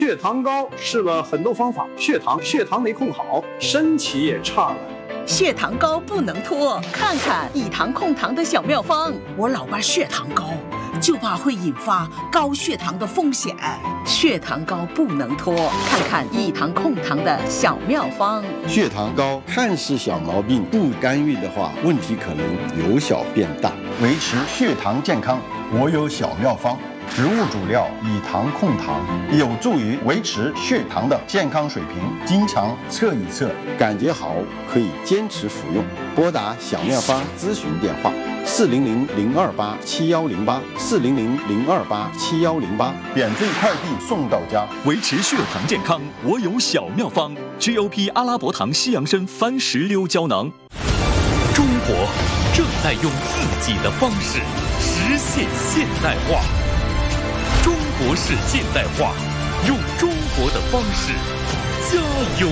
血糖高试了很多方法，血糖没控好，身体也差了。 血糖高不能拖，看看以糖控糖的小妙方。 我老爸血糖高，就怕会引发高血糖的风险。 血糖高不能拖，看看以糖控糖的小妙方。 血糖高看似小毛病，不干预的话，问题可能由小变大。维持血糖健康，我有小妙方。植物主料以糖控糖，有助于维持血糖的健康水平。经常测一测，感觉好可以坚持服用。拨打小妙方咨询电话：400-028-7108，400-028-7108，免费快递送到家。 维持血糖健康，我有小妙方 ：GOP 阿拉伯糖西洋参番石榴胶囊。中国正在用自己的方式实现现代化。中国式现代化，用中国的方式加油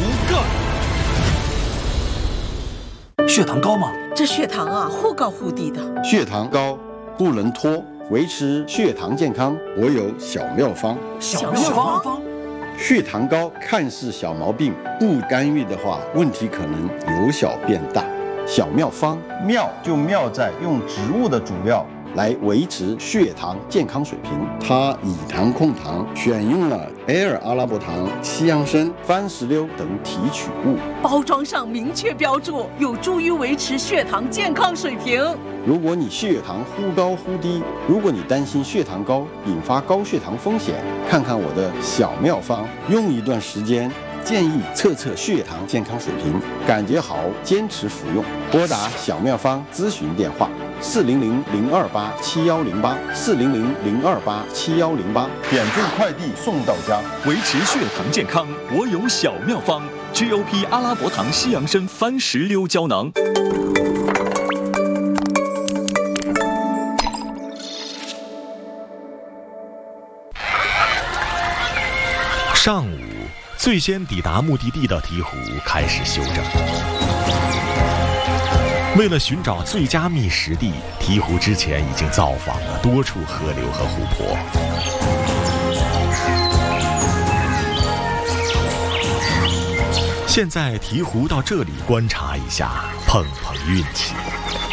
干！ 血糖高吗？ 这血糖啊，忽高忽低的。 血糖高不能拖，维持血糖健康，我有小妙方。 小妙方。 血糖高看似小毛病，不干预的话，问题可能由小变大。小妙方，妙就妙在用植物的主料来维持血糖健康水平。它以糖控糖，选用了埃尔阿拉伯糖、西洋参、番石榴等提取物， 包装上明确标注，有助于维持血糖健康水平。 如果你血糖忽高忽低，如果你担心血糖高引发高血糖风险，看看我的小妙方，用一段时间，建议测测血糖健康水平，感觉好坚持服用。拨打小妙方咨询电话：400-028-7108，400-028-7108，免费快递送到家。 维持血糖健康，我有小妙方 ：GOP 阿拉伯糖西洋参番石榴胶囊。上午，最先抵达目的地的鹈鹕开始休整。为了寻找最佳觅食地，鹈鹕之前已经造访了多处河流和湖泊。现在鹈鹕到这里观察一下，碰碰运气。